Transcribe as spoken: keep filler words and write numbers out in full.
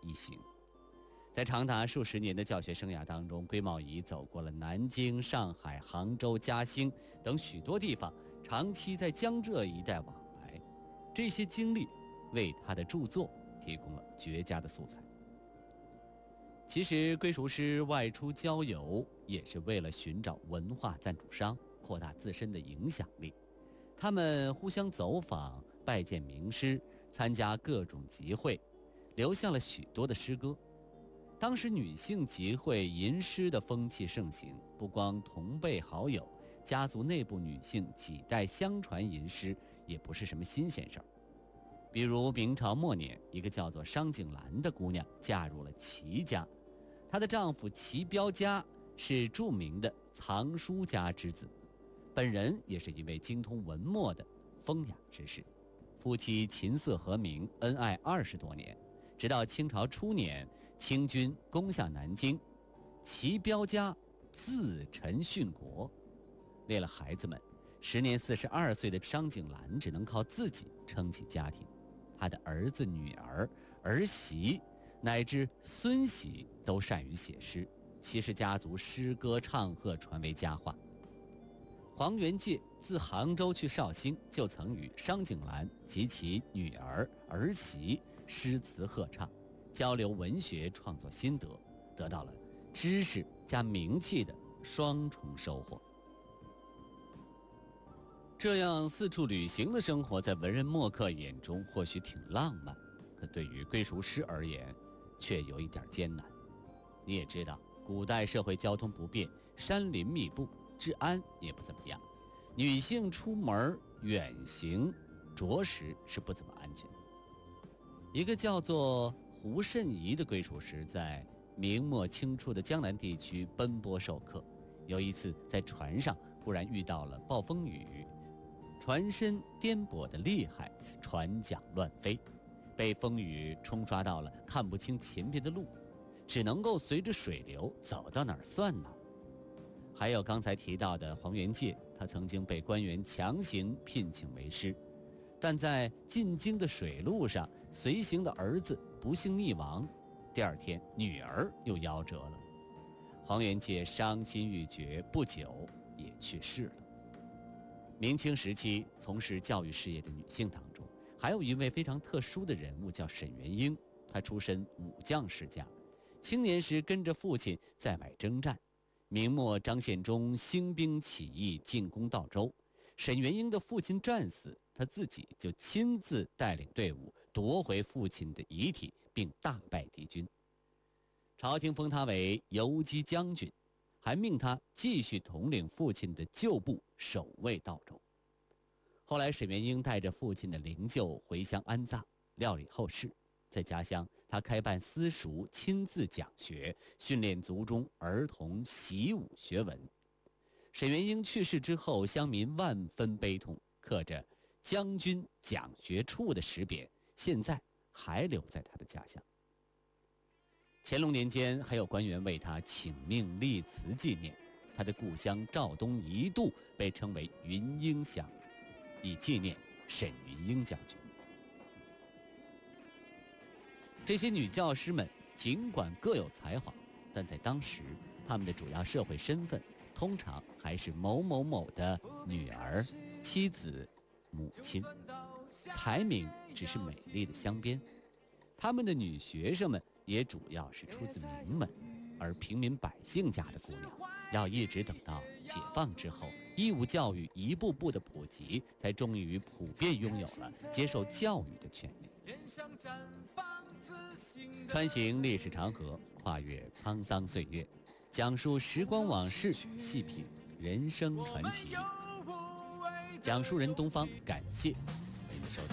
一行。在长达数十年的教学生涯当中，归茂仪走过了南京、上海、杭州、嘉兴等许多地方，长期在江浙一带往来。这些经历为他的著作提供了绝佳的素材。其实归属师外出郊游也是为了寻找文化赞助商，扩大自身的影响力。他们互相走访，拜见名师，参加各种集会，留下了许多的诗歌。当时女性集会吟诗的风气盛行，不光同辈好友，家族内部女性几代相传吟诗也不是什么新鲜事儿。比如明朝末年，一个叫做商景兰的姑娘嫁入了齐家，她的丈夫齐彪家是著名的藏书家之子，本人也是一位精通文墨的风雅之士，夫妻琴瑟和鸣，恩爱二十多年。直到清朝初年，清军攻下南京，齐彪家自陈殉国。为了孩子们，时年四十二岁的商景兰只能靠自己撑起家庭。他的儿子、女儿、儿媳乃至孙媳都善于写诗，齐氏家族诗歌唱和传为佳话。黄元介自杭州去绍兴，就曾与商景兰及其女儿、儿媳诗词合唱，交流文学创作心得，得到了知识加名气的双重收获。这样四处旅行的生活，在文人墨客眼中或许挺浪漫，可对于归属师而言，却有一点艰难。你也知道，古代社会交通不便，山林密布，治安也不怎么样，女性出门远行着实是不怎么安全。一个叫做胡慎仪的归属师在明末清初的江南地区奔波授课，有一次在船上忽然遇到了暴风雨，船身颠簸的厉害，船桨乱飞，被风雨冲刷到了看不清前边的路，只能够随着水流走到哪儿算哪儿。还有刚才提到的黄元介，他曾经被官员强行聘请为师，但在进京的水路上，随行的儿子不幸溺亡，第二天女儿又夭折了。黄元介伤心欲绝，不久也去世了。明清时期从事教育事业的女性当中，还有一位非常特殊的人物，叫沈元英。她出身武将世家，青年时跟着父亲在外征战。明末张献忠兴兵起义进攻道州，沈元英的父亲战死，他自己就亲自带领队伍夺回父亲的遗体，并大败敌军。朝廷封他为游击将军，还命他继续统领父亲的旧部，守卫道州。后来沈元英带着父亲的灵柩回乡安葬，料理后事。在家乡，他开办私塾，亲自讲学，训练族中儿童习武学文。沈元英去世之后，乡民万分悲痛，刻着将军讲学处的石匾，现在还留在他的家乡。乾隆年间，还有官员为他请命立祠纪念。他的故乡肇东一度被称为云英乡，以纪念沈云英将军。这些女教师们尽管各有才华，但在当时，她们的主要社会身份通常还是某某某的女儿、妻子、母亲，才名只是美丽的镶边。她们的女学生们也主要是出自名门，而平民百姓家的姑娘，要一直等到解放之后，义务教育一步步的普及，才终于普遍拥有了接受教育的权利。穿行历史长河，跨越沧桑岁月，讲述时光往事，细品人生传奇。讲述人东方，感谢您的收听。